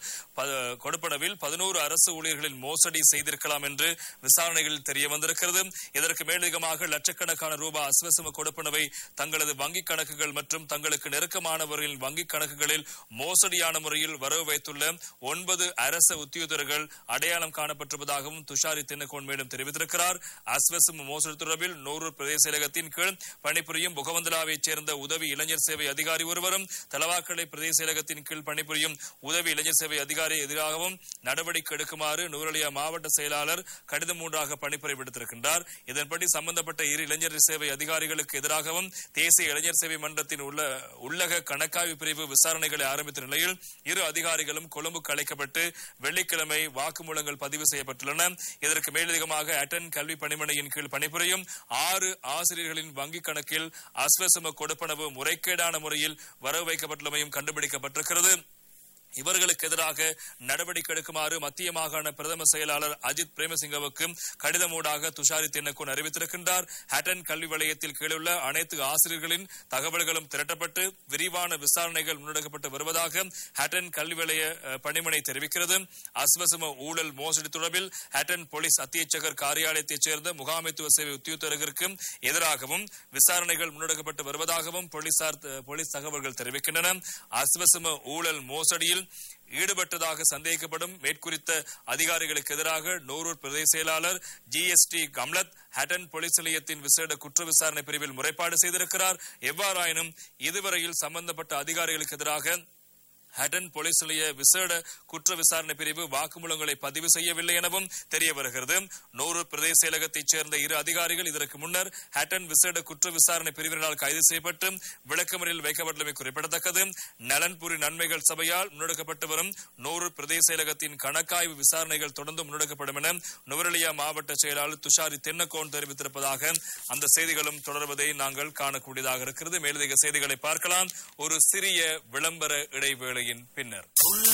11 அரசு ஊழியர்களின் மோசடி செய்திருக்கலாம் என்று விசாரணைகளில் தெரிய வந்திருக்கிறது. இதற்கு மேலதிகமாக லட்சக்கணக்கான ரூபாய் அஸ்வசம கொடுப்பனவை தங்களது வங்கிக் கணக்குகள் மற்றும் தங்களுக்கு நெருக்கமானவர்களின் வங்கிக் கணக்குகளில் மோசடியான முறையில் வரவு வைத்துள்ள 9 அரசு உத்தியோகத்தர்கள் அடையாளம் காணப்பட்டிருப்பதாகவும் துஷாரி தென்னகோன் மேலும் தெரிவித்திருக்கிறார். அஸ்வசம மோசடி தொடர்பில் நோரூர் பிரதேச செயலகத்தின் கீழ் பணிபுரியும் புகவந்தலாவைச் சேர்ந்த உதவி இளைஞர் சேவை அதிகாரி ஒருவரும் தலவாக்கலை பிரதேச செயலகத்தின் கீழ் பணிபுரியும் உதவி இளைஞர் சேவை அதிகாரி எதிராகவும் நடவடிக்கை எடுக்குமாறு நுவரெலியா மாவட்ட செயலாளர் கடிதம் 3ஆக பணிப்புரை விடுத்திருக்கின்றார். இதன்படி சம்பந்தப்பட்ட 2 இளைஞர் சேவை அதிகாரிகளுக்கு எதிராகவும் தேசிய இளைஞர் சேவை மன்றத்தின் உள்ளக கணக்காய்வு பிரிவு விசாரணைகளை ஆரம்பித்த நிலையில் 2 அதிகாரிகளும் கொழும்புக்கு அழைக்கப்பட்டு வெள்ளிக்கிழமை வாக்குமூலங்கள் பதிவு செய்யப்பட்டுள்ளன. இதற்கு மேலதிகமாக அட்டன் கல்வி பணிமனையின் கீழ் பணிபுரியும் 6 ஆசிரியர்களின் வங்கிக் கணக்கில் அஸ்வசம கொடுப்பனவு முறைகேடான முறையில் வரவு வைக்கப்பட்டுள்ளமையும் கண்டுபிடிக்கப்பட்டிருக்கிறது. இவர்களுக்கு எதிராக நடவடிக்கை எடுக்குமாறு மத்திய மாகாண பிரதம செயலாளர் அஜித் பிரேமசிங்கவுக்கு கடிதம் ஊடாக துஷாரி தென்னகோன் அறிவித்திருக்கின்றார். ஹட்டன் கல்வி வலயத்தில் கீழுள்ள அனைத்து ஆசிரியர்களின் தகவல்களும் திரட்டப்பட்டு விரிவான விசாரணைகள் முன்னெடுக்கப்பட்டு வருவதாக ஹட்டன் கல்வி வலய பணிமனை தெரிவிக்கிறது. அஸ்வசம ஊழல் மோசடி தொடர்பில் ஹட்டன் போலீஸ் அத்தியட்சகர் காரியாலயத்தைச் சேர்ந்த முகாமைத்துவ சேவை உத்தியோகத்தருக்கு எதிராகவும் விசாரணைகள் முன்னெடுக்கப்பட்டு வருவதாகவும் போலீஸ் தகவல்கள் தெரிவிக்கின்றன. அஸ்வசம ஊழல் மோசடியில் ஈடுபட்டதாக சந்தேகிக்கப்படும் மேற்குறித்த அதிகாரிகளுக்கு எதிராக நோரூர் பிரதேச செயலாளர் GST கம்லத் ஹட்டன் போலீஸ் நிலையத்தின் விசேட குற்ற விசாரணை பிரிவில் முறைப்பாடு செய்திருக்கிறார். எவ்வாறாயினும் இதுவரையில் சம்பந்தப்பட்ட அதிகாரிகளுக்கு எதிராக ஹட்டன் போலீஸ் நிலைய விசேட குற்ற விசாரணை பிரிவு வாக்குமூலங்களை பதிவு செய்யவில்லை எனவும் தெரிய வருகிறது. நோரூர் பிரதேச செயலகத்தைச் சேர்ந்த 2 அதிகாரிகள் இதற்கு முன்னர் ஹட்டன் விசேட குற்ற விசாரணை பிரிவினரால் கைது செய்யப்பட்டு விளக்கமறியலில் வைக்கப்பட்டுள்ளமை குறிப்பிடத்தக்கது. நலன்புரி நன்மைகள் சபையால் முன்னெடுக்கப்பட்டு வரும் நோரூர் பிரதேச செயலகத்தின் கணக்காய்வு விசாரணைகள் தொடர்ந்து முன்னெடுக்கப்படும் என நுவரெலியா மாவட்ட செயலாளர் துஷாரி தென்னகோன் தெரிவித்திருப்பதாக அந்த செய்திகளும் தொடர்வதை நாங்கள் காணக்கூடியதாக இருக்கிறது. மேலதிக செய்திகளை பார்க்கலாம் ஒரு சிறிய விளம்பர இடைவேளையின் பின்னர்.